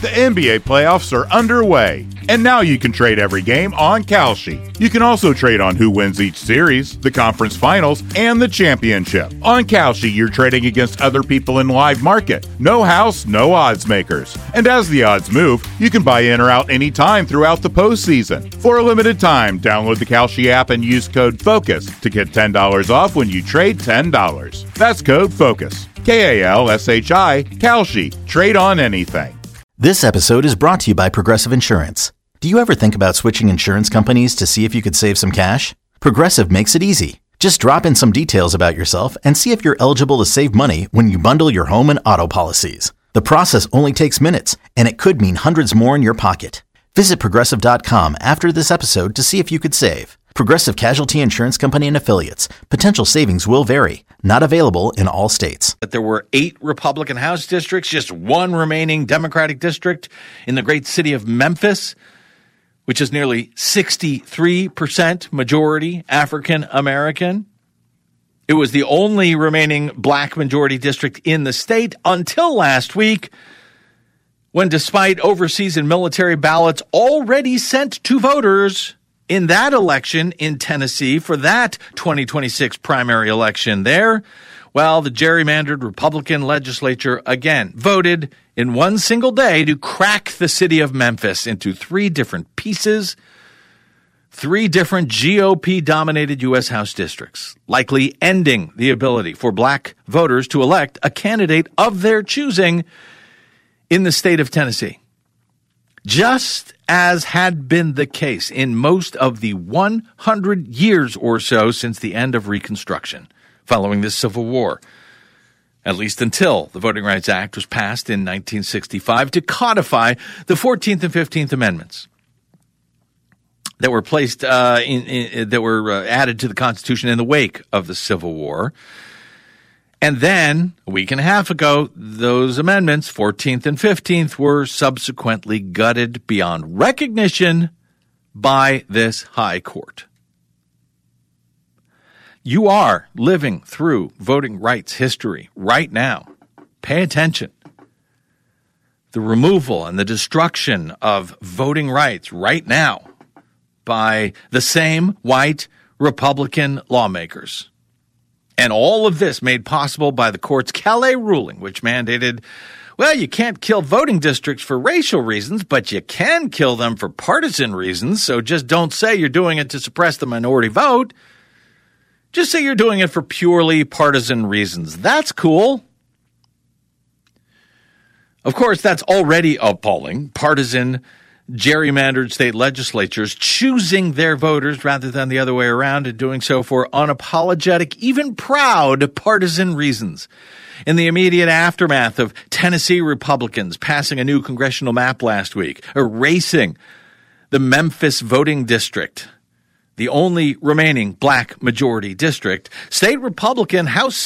The NBA playoffs are underway, and now you can trade every game on Kalshi. You can also trade on who wins each series, the conference finals, and the championship. On Kalshi, you're trading against other people in live market. No house, no odds makers. And as the odds move, you can buy in or out anytime throughout the postseason. For a limited time, download the Kalshi app and use code FOCUS to get $10 off when you trade $10. That's code FOCUS. Kalshi, Kalshi. Trade on anything. This episode is brought to you by Progressive Insurance. Do you ever think about switching insurance companies to see if you could save some cash? Progressive makes it easy. Just drop in some details about yourself and see if you're eligible to save money when you bundle your home and auto policies. The process only takes minutes, and it could mean hundreds more in your pocket. Visit Progressive.com after this episode to see if you could save. Progressive Casualty Insurance Company and Affiliates. Potential savings will vary. Not available in all states. There were 8 Republican House districts, just one remaining Democratic district in the great city of Memphis, which is nearly 63% majority African American. It was the only remaining black majority district in the state until last week, when despite overseas and military ballots already sent to voters in that election in Tennessee for that 2026 primary election there, well, the gerrymandered Republican legislature again voted in one single day to crack the city of Memphis into 3 different pieces, 3 different GOP-dominated U.S. House districts, likely ending the ability for black voters to elect a candidate of their choosing in the state of Tennessee. Just as had been the case in most of the 100 years or so since the end of Reconstruction, following the Civil War, at least until the Voting Rights Act was passed in 1965 to codify the 14th and 15th Amendments that were placed that were added to the Constitution in the wake of the Civil War. And then, a week and a half ago, those amendments, 14th and 15th, were subsequently gutted beyond recognition by this high court. You are living through voting rights history right now. Pay attention. The removal and the destruction of voting rights right now by the same white Republican lawmakers. And all of this made possible by the court's Calais ruling, which mandated, well, you can't kill voting districts for racial reasons, but you can kill them for partisan reasons. So just don't say you're doing it to suppress the minority vote. Just say you're doing it for purely partisan reasons. That's cool. Of course, that's already appalling. Partisan, gerrymandered state legislatures choosing their voters rather than the other way around, and doing so for unapologetic, even proud partisan reasons. In the immediate aftermath of Tennessee Republicans passing a new congressional map last week, erasing the Memphis voting district, the only remaining black majority district, State Republican House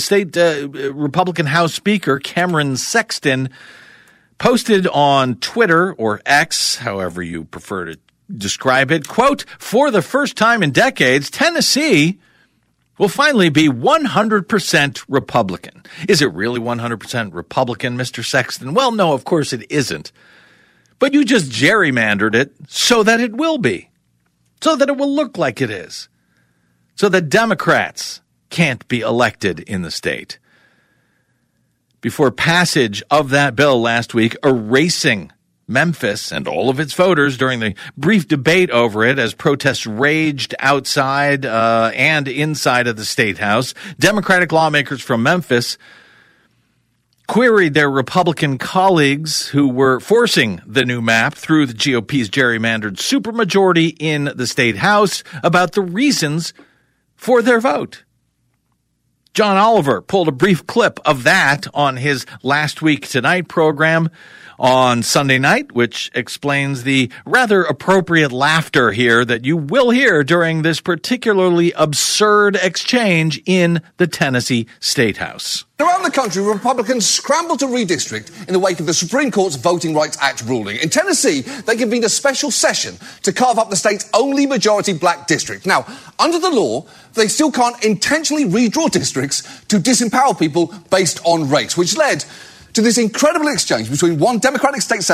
Speaker Cameron Sexton posted on Twitter, or X, however you prefer to describe it, quote, "For the first time in decades, Tennessee will finally be 100% Republican." Is it really 100% Republican, Mr. Sexton? Well, no, of course it isn't. But you just gerrymandered it so that it will be, so that it will look like it is, so that Democrats can't be elected in the state. Before passage of that bill last week, erasing Memphis and all of its voters during the brief debate over it as protests raged outside and inside of the State House, Democratic lawmakers from Memphis queried their Republican colleagues who were forcing the new map through the GOP's gerrymandered supermajority in the State House about the reasons for their vote. John Oliver pulled a brief clip of that on his Last Week Tonight program on Sunday night, which explains the rather appropriate laughter here that you will hear during this particularly absurd exchange in the Tennessee State House. Around the country, Republicans scrambled to redistrict in the wake of the Supreme Court's Voting Rights Act ruling. In Tennessee, they convened a special session to carve up the state's only majority black district. Now, under the law, they still can't intentionally redraw districts to disempower people based on race, which led to this incredible exchange between one Democratic state senator